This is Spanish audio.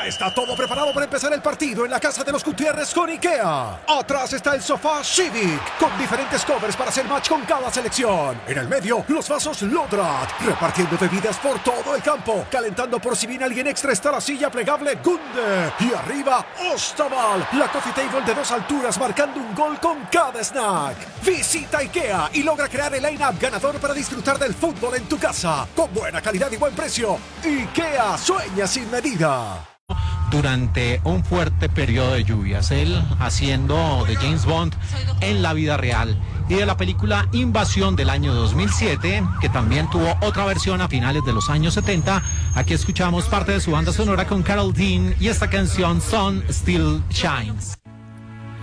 Ya está todo preparado para empezar el partido en la casa de los Gutiérrez con IKEA. Atrás está el sofá Civic, con diferentes covers para hacer match con cada selección. En el medio, los vasos Lodrat, repartiendo bebidas por todo el campo. Calentando por si viene alguien extra está la silla plegable Gunde. Y arriba, Ostaval, la coffee table de 2 alturas marcando un gol con cada snack. Visita IKEA y logra crear el line-up ganador para disfrutar del fútbol en tu casa. Con buena calidad y buen precio. IKEA, sueña sin medida. Durante un fuerte periodo de lluvias, él haciendo de James Bond en la vida real, y de la película Invasión del año 2007, que también tuvo otra versión a finales de los años 70. Aquí escuchamos parte de su banda sonora con Carol Dean y esta canción Sun Still Shines.